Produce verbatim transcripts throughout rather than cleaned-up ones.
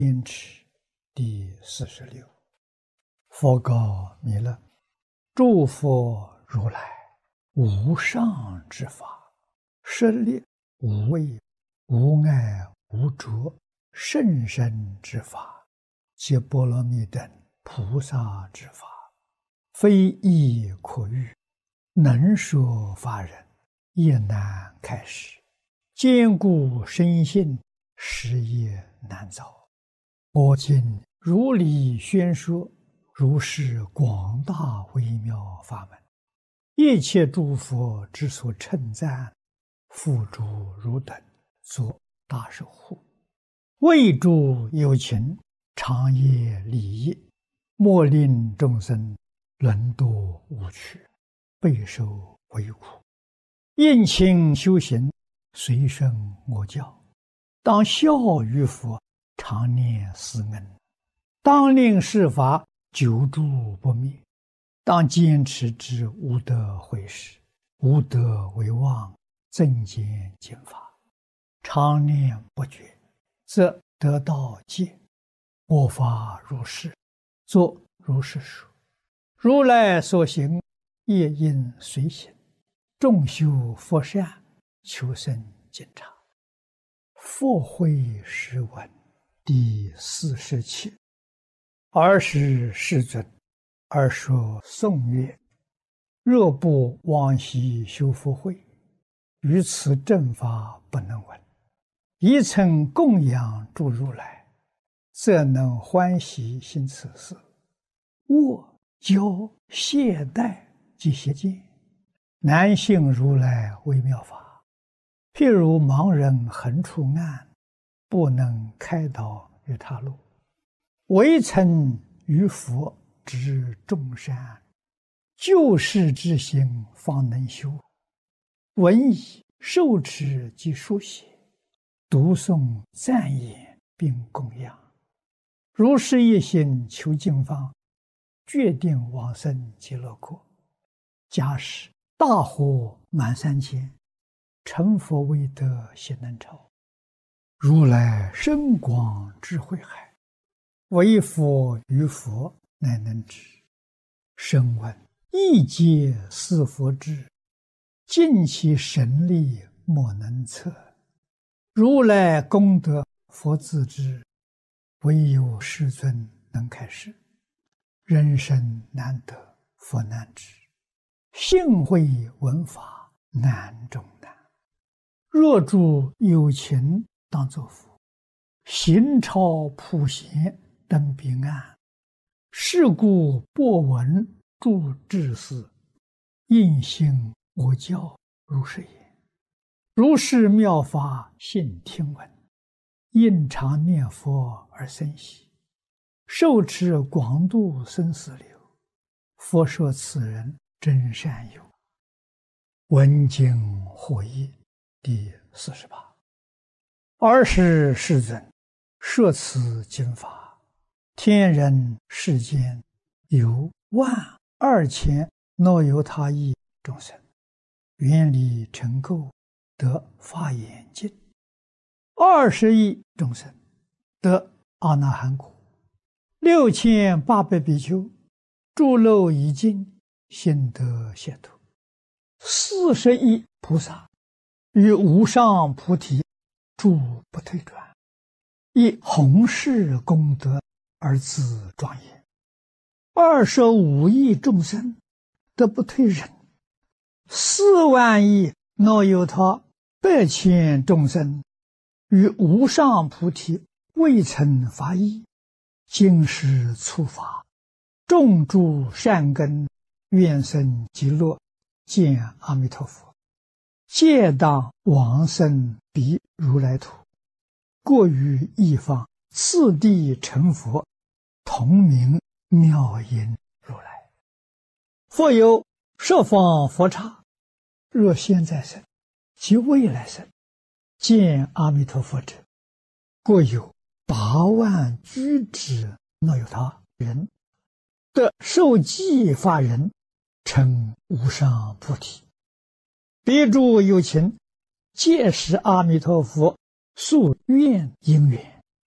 因持第四十六。佛告弥勒：诸佛如来无上之法，舍利无畏、无碍、无着，甚深之法，皆波罗蜜等菩萨之法，非易可喻，能说法人也难开示。坚固深信，实业难遭。我今如理宣说，如是广大微妙法门，一切诸佛之所称赞，付诸汝等作大守护，为诸有情长夜利益，莫令众生沦堕无趣，备受为苦。应勤修行，随顺我教，当效于佛，常念思恩，当令世法久住不灭，当坚持之无得毁时，无得为妄，增减经法，常念不绝，则得道戒。我法如是，作如是说。如来所行，业应随行，众修佛善，求生净察。佛会释文第四十七。尔时世尊，而说颂曰：若不往昔修福慧，于此正法不能闻。一曾供养诸如来，则能欢喜行此事。握、教、懈怠及邪见，难信如来微妙法。譬如盲人横出暗，不能开导于他路。唯曾于佛知众善，救世之心方能修。闻已受持及书写，读诵赞言并供养。如是一心求经方，决定往生极乐国。假使大火满三千，成佛未得悉能超。如来深广智慧海，唯佛于佛乃能知。声闻一皆是佛智，尽其神力莫能测。如来功德佛自知，唯有世尊能开示。人生难得佛难知，幸会闻法难中难。若诸有情当作佛，行超普贤登彼岸。是故播闻诸智士，应信我教如是言。如是妙法信听闻，应常念佛而生喜，受持广度生死流。佛说此人真善友。闻经获益第四十八。尔时世尊，摄此经法，天人世间有万二千若由他亿众生，愿力成垢，得法眼净。二十亿众生得阿那含果。六千八百比丘诸漏已尽，心得解脱。四十亿菩萨于无上菩提住不退转，以弘誓功德而自庄严。二十五亿众生得不退忍。四万亿若有他百千众生于无上菩提未曾发意，今世触法，种诸善根，愿生极乐，见阿弥陀佛，皆当往生彼如来土，过于一方，次第成佛，同名妙音如来。复有十方佛刹，若现在生及未来生，见阿弥陀佛者，过有八万居之若有他人，得受记法人，成无上菩提。彼诸有情，皆是阿弥陀佛宿愿因缘，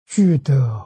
具得